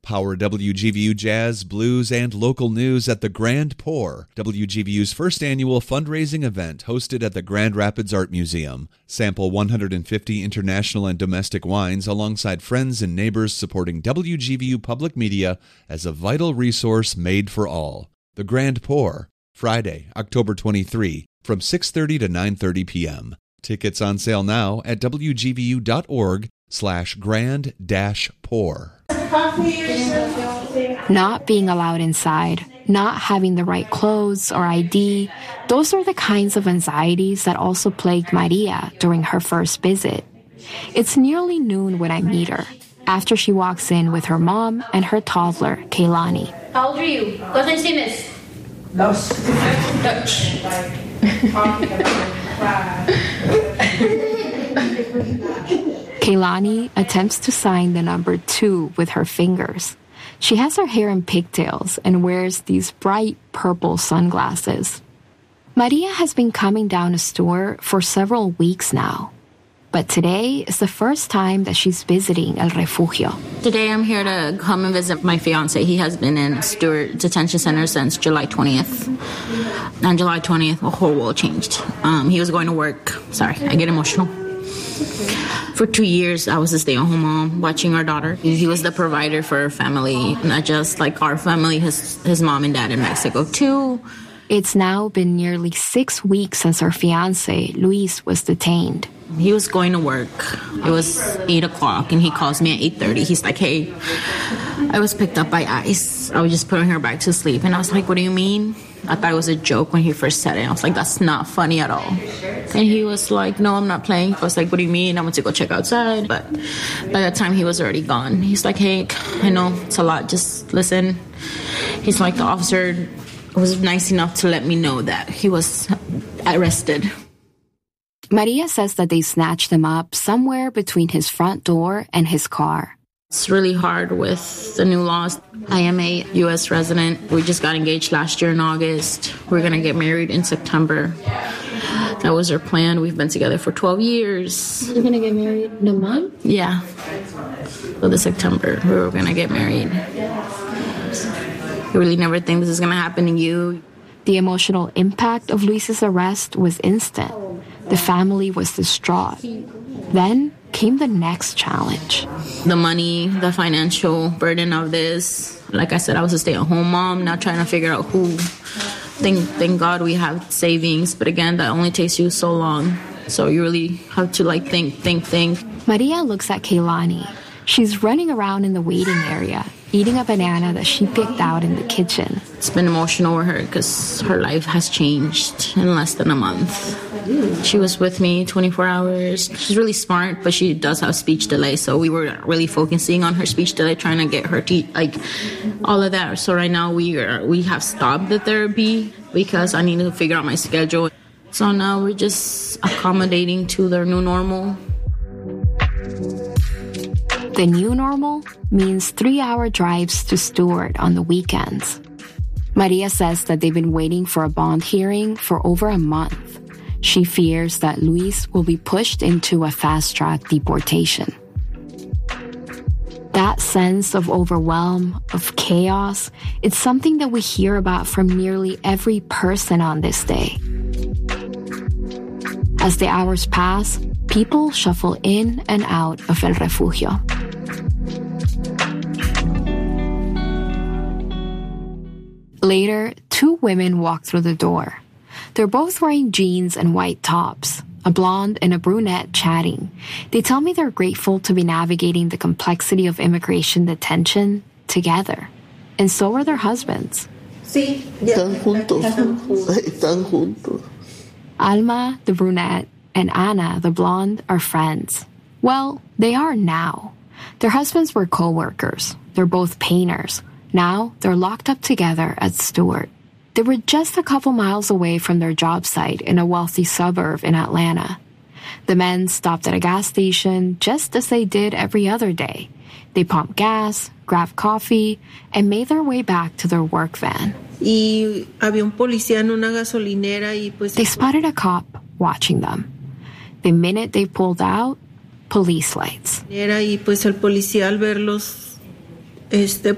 Power WGVU Jazz, Blues, and local news at the Grand Pour, WGVU's first annual fundraising event hosted at the Grand Rapids Art Museum. Sample 150 international and domestic wines alongside friends and neighbors supporting WGVU Public Media as a vital resource made for all. The Grand Pour, Friday, October 23, from 6:30 to 9:30 p.m. Tickets on sale now at wgvu.org/grand-pour. Not being allowed inside, not having the right clothes or ID, those are the kinds of anxieties that also plagued Maria during her first visit. It's nearly noon when I meet her, after she walks in with her mom and her toddler, Kaylani. How old are you? What's your name? Dutch. Kaylani attempts to sign the number 2 with her fingers. She has her hair in pigtails and wears these bright purple sunglasses. Maria has been coming down to Stuart for several weeks now. But today is the first time that she's visiting El Refugio. Today I'm here to come and visit my fiancé. He has been in Stuart Detention Center since July 20th. On July 20th, the whole world changed. He was going to work. Sorry, I get emotional. For 2 years, I was a stay-at-home mom watching our daughter. He was the provider for our family, not just like our family, his mom and dad in Mexico too. It's now been nearly 6 weeks since our fiancé, Luis, was detained. He was going to work. It was 8 o'clock, and he calls me at 8:30. He's like, hey, I was picked up by ICE. I was just putting her back to sleep. And I was like, what do you mean? I thought it was a joke when he first said it. I was like, that's not funny at all. And he was like, no, I'm not playing. I was like, what do you mean? I went to go check outside. But by that time, he was already gone. He's like, hey, I know it's a lot. Just listen. He's like, the officer was nice enough to let me know that he was arrested. Maria says that they snatched him up somewhere between his front door and his car. It's really hard with the new laws. I am a U.S. resident. We just got engaged last year in August. We're going to get married in September. That was our plan. We've been together for 12 years. You're going to get married in a month? Yeah. So this September, we were going to get married. You really never think this is going to happen to you. The emotional impact of Luis's arrest was instant. The family was distraught. Then came the next challenge. The money, the financial burden of this. Like I said, I was a stay-at-home mom, now trying to figure out who. Thank God we have savings, but again, that only takes you so long. So you really have to think. Maria looks at Kaylani. She's running around in the waiting area, eating a banana that she picked out in the kitchen. It's been emotional with her because her life has changed in less than a month. She was with me 24 hours. She's really smart, but she does have speech delay. So we were really focusing on her speech delay, trying to get her all of that. So right now we have stopped the therapy because I need to figure out my schedule. So now we're just accommodating to their new normal. The new normal means 3-hour drives to Stuart on the weekends. Maria says that they've been waiting for a bond hearing for over a month. She fears that Luis will be pushed into a fast-track deportation. That sense of overwhelm, of chaos, it's something that we hear about from nearly every person on this day. As the hours pass, people shuffle in and out of El Refugio. Later, 2 women walk through the door. They're both wearing jeans and white tops, a blonde and a brunette chatting. They tell me they're grateful to be navigating the complexity of immigration detention together. And so are their husbands. Sí, están juntos. Están juntos. Alma, the brunette, and Ana, the blonde, are friends. Well, they are now. Their husbands were co-workers. They're both painters. Now, they're locked up together at Stuart. They were just a couple miles away from their job site in a wealthy suburb in Atlanta. The men stopped at a gas station just as they did every other day. They pumped gas, grabbed coffee, and made their way back to their work van. Y había un policía en una gasolinera y pues... They spotted a cop watching them. The minute they pulled out, police lights. Y pues el policía al verlos